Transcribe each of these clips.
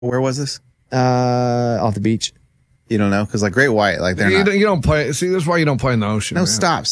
Where was this? Off the beach. You don't know? Because like great white, like they're not. You don't play. See, that's why you don't play in the ocean. No, man. stop.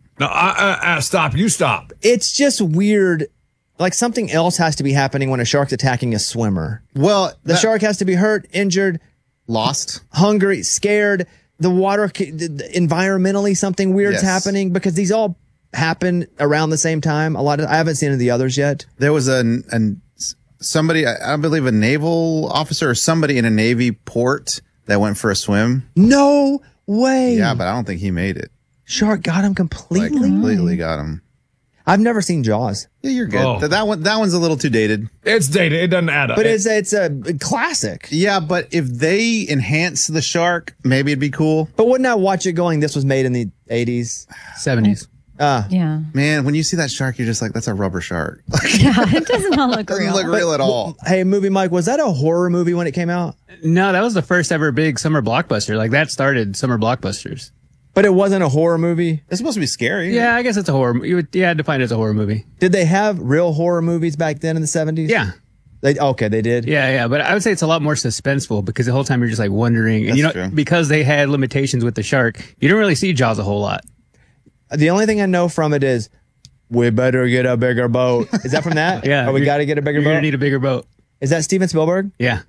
No, stop. You stop. It's just weird. Like something else has to be happening when a shark's attacking a swimmer. Well, The shark has to be hurt, injured, lost. hungry, scared. The water, environmentally, something weird's happening because these all happen around the same time. I haven't seen any of the others yet. There was somebody, I believe a naval officer or somebody in a Navy port that went for a swim. No way. Yeah, but I don't think he made it. Shark got him completely. Like completely got him. I've never seen Jaws. Yeah, you're good. Oh. That one's a little too dated. It's dated. It doesn't add up. But it's a classic. Yeah, but if they enhance the shark, maybe it'd be cool. But wouldn't I watch it going, this was made in the 80s? 70s. Yeah. Man, when you see that shark, you're just like, that's a rubber shark. Yeah, it does not look Doesn't real. look real at all. Hey, Movie Mike, was that a horror movie when it came out? No, that was the first ever big summer blockbuster. Like that started summer blockbusters. But it wasn't a horror movie? It's supposed to be scary. Yeah, I guess it's a horror. You had to find it as a horror movie. Did they have real horror movies back then in the 70s? Yeah. They did? Yeah. But I would say it's a lot more suspenseful because the whole time you're just like wondering. And That's true. because they had limitations with the shark, you don't really see Jaws a whole lot. The only thing I know from it is, we better get a bigger boat. Is that from that? Yeah. Or we got to get a bigger You're boat? going to need a bigger boat. Is that Steven Spielberg? Yeah.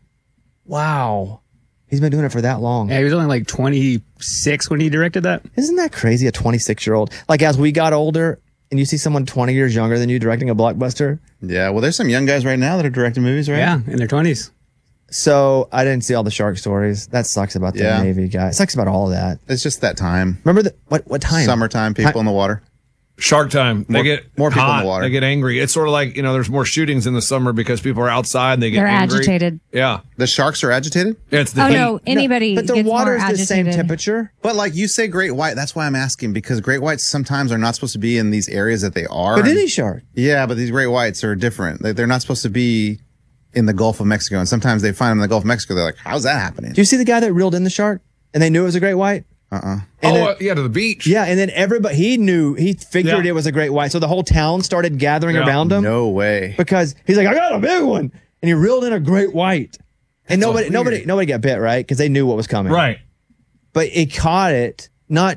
Wow. He's been doing it for that long. Yeah, he was only like 26 when he directed that. Isn't that crazy? A 26-year-old. Like, as we got older and you see someone 20 years younger than you directing a blockbuster. Yeah, well, there's some young guys right now that are directing movies, right? Yeah, in their 20s. So I didn't see all the shark stories. That sucks about the Navy guy. It sucks about all of that. It's just that time. Remember what time? Summertime, people in the water. Shark time. They get more people in hot. the water. They get angry. It's sort of like, there's more shootings in the summer because people are outside and they get They're angry. agitated. Yeah. The sharks are agitated? It's the Oh, heat. no. Anybody But the gets water more is the agitated. same temperature. But like you say great white, that's why I'm asking, because great whites sometimes are not supposed to be in these areas that they are. But any shark. Yeah, but these great whites are different. They're not supposed to be in the Gulf of Mexico. And sometimes they find them in the Gulf of Mexico. They're like, how's that happening? Do you see the guy that reeled in the shark and they knew it was a great white? Uh-uh. To the beach. Yeah, and then everybody, he figured it was a great white. So the whole town started gathering around him. No way. Because he's like, I got a big one. And he reeled in a great white. And nobody got bit, right? Because they knew what was coming. Right. But he caught it,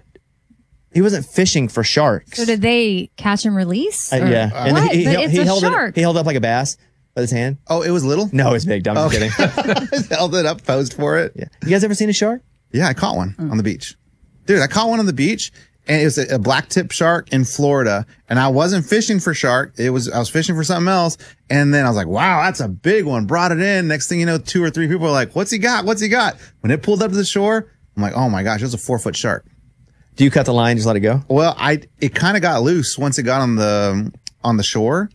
he wasn't fishing for sharks. So did they catch and release? Yeah. And What? then But it's a held shark. he held it up like a bass with his hand. Oh, it was little? No, it was big. I'm just kidding. Held it up, posed for it. Yeah. You guys ever seen a shark? Yeah, I caught one on the beach. Dude, I caught one on the beach, and it was a black tip shark in Florida. And I wasn't fishing for shark. I was fishing for something else. And then I was like, wow, that's a big one. Brought it in. Next thing you know, 2 or 3 people are like, what's he got? What's he got? When it pulled up to the shore, I'm like, oh my gosh, it was a 4-foot shark. Do you cut the line, just let it go? Well, it kind of got loose once it got on the shore.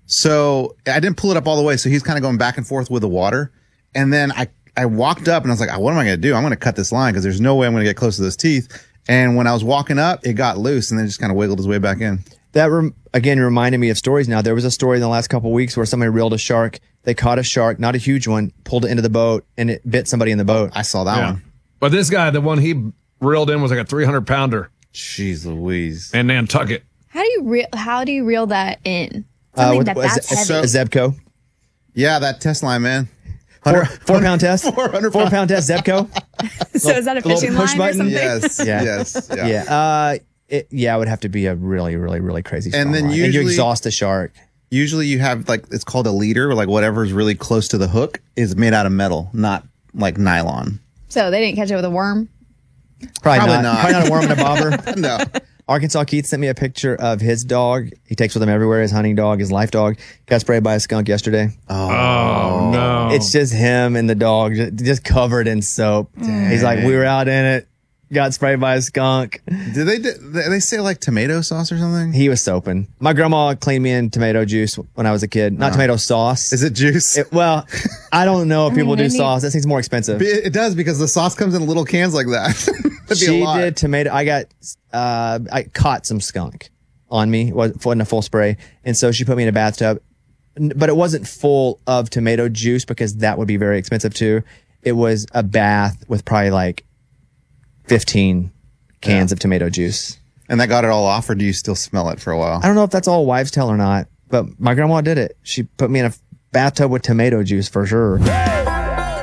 So I didn't pull it up all the way. So he's kind of going back and forth with the water. And then I walked up and I was like, what am I going to do? I'm going to cut this line because there's no way I'm going to get close to those teeth. And when I was walking up, it got loose and then just kind of wiggled his way back in. That again reminded me of stories now. There was a story in the last couple of weeks where somebody reeled a shark. They caught a shark, not a huge one, pulled it into the boat, and it bit somebody in the boat. I saw that one. But this guy, the one he reeled in was like a 300-pounder. Jeez Louise. In Nantucket. How do you reel that in? Something that's heavy. Zebco. Yeah, that test line, man. 4-pound test. 400 4-pound test. Zebco. So is that a little fishing push line button? or something? Yes. Yeah. Yes. Yeah. Yeah. It would have to be a really, really, really crazy strong And then line. And you usually- exhaust the shark. Usually you have it's called a leader, like whatever's really close to the hook is made out of metal, not like nylon. So they didn't catch it with a worm? Probably Probably not. not. Probably not a worm and a bobber. No. Arkansas Keith sent me a picture of his dog. He takes with him everywhere. His hunting dog, his life dog. Got sprayed by a skunk yesterday. Oh, no. It's just him and the dog just covered in soap. He's like, we were out in it. Got sprayed by a skunk. Did they say like tomato sauce or something? He was soaping. My grandma cleaned me in tomato juice when I was a kid. Not tomato sauce. Is it juice? Well, I don't know if people do maybe- sauce. That seems more expensive. It does because the sauce comes in little cans like that. That'd be a She lot. did tomato. I caught some skunk on me. Wasn't a full spray. And so she put me in a bathtub, but it wasn't full of tomato juice because that would be very expensive too. It was a bath with probably like 15 cans of tomato juice. And that got it all off, or do you still smell it for a while? I don't know if that's all wives tell or not, but my grandma did it. She put me in a bathtub with tomato juice for sure.